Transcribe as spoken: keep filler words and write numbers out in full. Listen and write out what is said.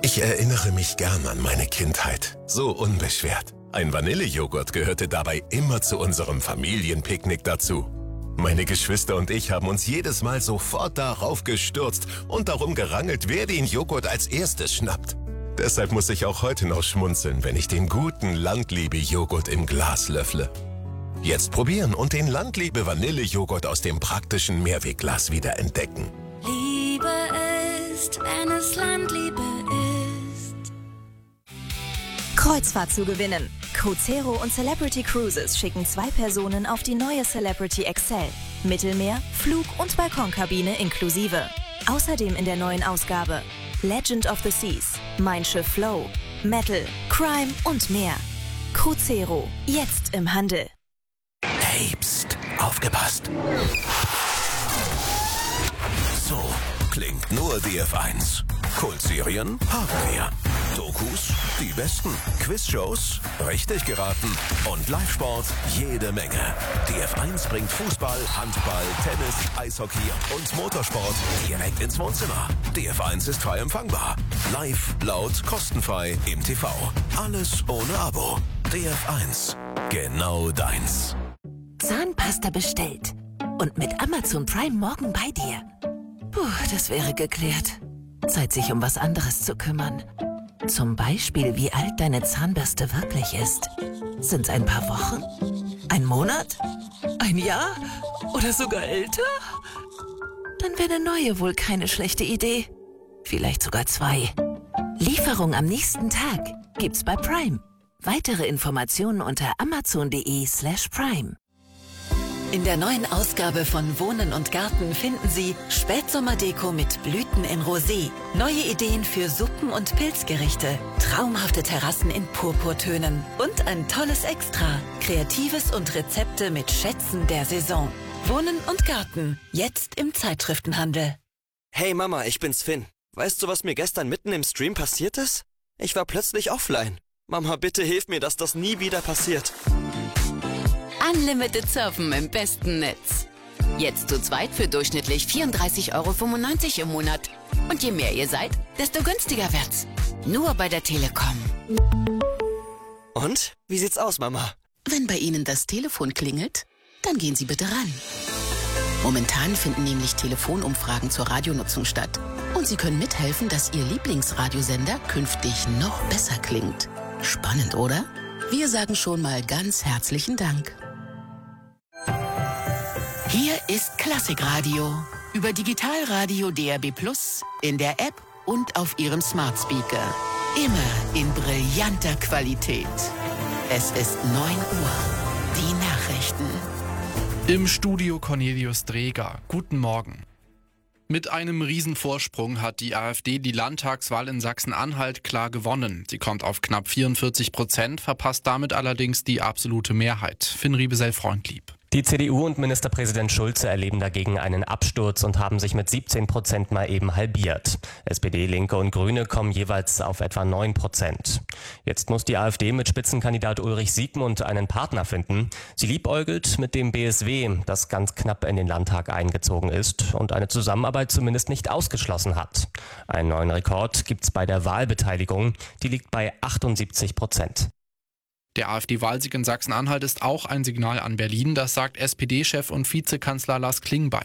Ich erinnere mich gern an meine Kindheit. So unbeschwert. Ein Vanillejoghurt gehörte dabei immer zu unserem Familienpicknick dazu. Meine Geschwister und ich haben uns jedes Mal sofort darauf gestürzt und darum gerangelt, wer den Joghurt als erstes schnappt. Deshalb muss ich auch heute noch schmunzeln, wenn ich den guten Landliebe-Joghurt im Glas löffle. Jetzt probieren und den Landliebe-Vanillejoghurt aus dem praktischen Mehrwegglas wieder entdecken. Liebe ist, wenn es Landliebe ist. Kreuzfahrt zu gewinnen. Crucero und Celebrity Cruises schicken zwei Personen auf die neue Celebrity Excel. Mittelmeer, Flug und Balkonkabine inklusive. Außerdem in der neuen Ausgabe Legend of the Seas, Mein Schiff Flow, Metal, Crime und mehr. Crucero, jetzt im Handel. Hey, pst, aufgepasst. So klingt nur D F eins. Kultserien haben wir. Dokus, die besten. Quizshows, richtig geraten. Und Live-Sport, jede Menge. D F eins bringt Fußball, Handball, Tennis, Eishockey und Motorsport direkt ins Wohnzimmer. D F eins ist frei empfangbar. Live, laut, kostenfrei im T V. Alles ohne Abo. D F eins, genau deins. Zahnpasta bestellt. Und mit Amazon Prime morgen bei dir. Puh, das wäre geklärt. Zeit, sich um was anderes zu kümmern. Zum Beispiel, wie alt deine Zahnbürste wirklich ist. Sind's ein paar Wochen? Ein Monat? Ein Jahr? Oder sogar älter? Dann wäre eine neue wohl keine schlechte Idee. Vielleicht sogar zwei. Lieferung am nächsten Tag gibt's bei Prime. Weitere Informationen unter amazon.de slash prime. In der neuen Ausgabe von Wohnen und Garten finden Sie Spätsommerdeko mit Blüten in Rosé, neue Ideen für Suppen und Pilzgerichte, traumhafte Terrassen in Purpurtönen und ein tolles Extra, Kreatives und Rezepte mit Schätzen der Saison. Wohnen und Garten, jetzt im Zeitschriftenhandel. Hey Mama, ich bin's Finn. Weißt du, was mir gestern mitten im Stream passiert ist? Ich war plötzlich offline. Mama, bitte hilf mir, dass das nie wieder passiert. Unlimited Surfen im besten Netz. Jetzt zu zweit für durchschnittlich vierunddreißig Euro fünfundneunzig im Monat. Und je mehr ihr seid, desto günstiger wird's. Nur bei der Telekom. Und? Wie sieht's aus, Mama? Wenn bei Ihnen das Telefon klingelt, dann gehen Sie bitte ran. Momentan finden nämlich Telefonumfragen zur Radionutzung statt. Und Sie können mithelfen, dass Ihr Lieblingsradiosender künftig noch besser klingt. Spannend, oder? Wir sagen schon mal ganz herzlichen Dank. Hier ist Klassikradio. Über Digitalradio D R B Plus, in der App und auf Ihrem Smart Speaker. Immer in brillanter Qualität. Es ist neun Uhr. Die Nachrichten. Im Studio Cornelius Dreger. Guten Morgen. Mit einem Riesenvorsprung hat die AfD die Landtagswahl in Sachsen-Anhalt klar gewonnen. Sie kommt auf knapp vierundvierzig Prozent, verpasst damit allerdings die absolute Mehrheit. Finn Riebesell-Freundlieb. Die C D U und Ministerpräsident Schulze erleben dagegen einen Absturz und haben sich mit siebzehn Prozent mal eben halbiert. S P D, Linke und Grüne kommen jeweils auf etwa neun Prozent. Jetzt muss die AfD mit Spitzenkandidat Ulrich Siegmund einen Partner finden. Sie liebäugelt mit dem B S W, das ganz knapp in den Landtag eingezogen ist und eine Zusammenarbeit zumindest nicht ausgeschlossen hat. Einen neuen Rekord gibt's bei der Wahlbeteiligung. Die liegt bei achtundsiebzig Prozent. Der AfD-Wahlsieg in Sachsen-Anhalt ist auch ein Signal an Berlin, das sagt S P D-Chef und Vizekanzler Lars Klingbeil.